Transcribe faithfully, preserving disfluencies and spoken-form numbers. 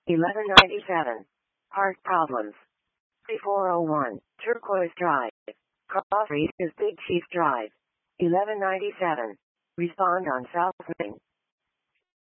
eleven ninety-seven. Heart problems. three four oh one. Turquoise Drive. Cross Street is Big Chief Drive. eleven ninety-seven. Respond on South Main.